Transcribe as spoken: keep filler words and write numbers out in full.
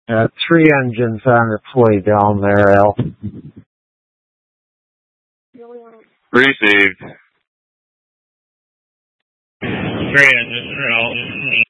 Uh, three engines on its way down there, Al. Received. Three engines,